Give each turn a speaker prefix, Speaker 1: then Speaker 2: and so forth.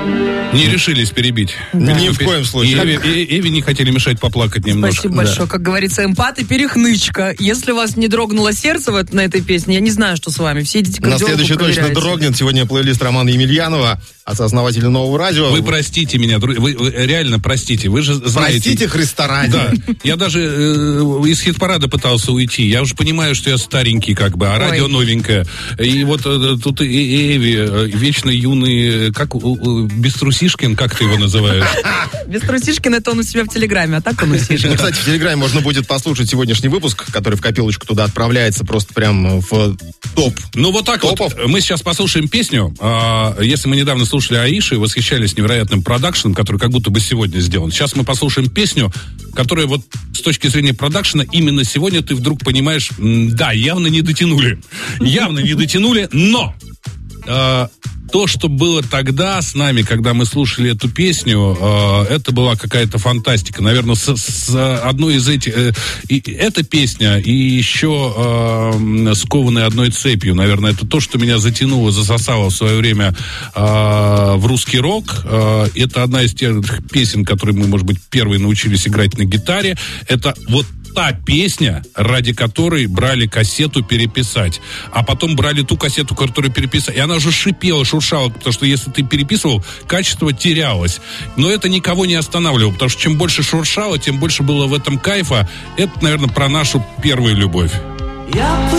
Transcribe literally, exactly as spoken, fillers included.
Speaker 1: Не решились перебить.
Speaker 2: Да. Ни в коем случае.
Speaker 1: И Эви, и, Эви не хотели мешать поплакать немножко.
Speaker 3: Спасибо большое. Да. Как говорится, эмпат и перехнычка. Если у вас не дрогнуло сердце вот на этой песне, я не знаю, что с вами. Все идите к
Speaker 2: На следующий точно дрогнет. Сегодня плейлист Романа Емельянова, отца-основателя Нового радио.
Speaker 1: Вы простите меня, вы, вы реально простите. Вы же знаете...
Speaker 2: Простите Христа ради.
Speaker 1: Да. Я даже э, из хит-парада пытался уйти. Я уже понимаю, что я старенький как бы, а Ой. радио новенькое. И вот э, тут и Эви, э, вечно юный, как, э, Беструсишкин, как ты его называешь?
Speaker 3: Беструсишкин, это он у себя в Телеграме, а так он усишкин.
Speaker 2: Ну, кстати, в Телеграме можно будет послушать сегодняшний выпуск, который в копилочку туда отправляется просто прям в топ.
Speaker 1: Ну вот так Топов. Вот. Мы сейчас послушаем песню. А, если мы недавно слушали Аиши, восхищались невероятным продакшеном, который как будто бы сегодня сделан. Сейчас мы послушаем песню, которая вот с точки зрения продакшена именно сегодня ты вдруг понимаешь, да, явно не дотянули. Явно не дотянули, но... А, то, что было тогда с нами, когда мы слушали эту песню, э, это была какая-то фантастика. Наверное, с, с одной из этих... Э, и, эта песня и еще э, «Скованные одной цепью», наверное, это то, что меня затянуло, засосало в свое время э, в русский рок. Э, это одна из тех песен, которые мы, может быть, первые научились играть на гитаре. Это вот та песня, ради которой брали кассету переписать. А потом брали ту кассету, которую переписали. И она уже шипела, шуршала, потому что если ты переписывал, качество терялось. Но это никого не останавливало, потому что чем больше шуршало, тем больше было в этом кайфа. Это, наверное, про нашу первую любовь.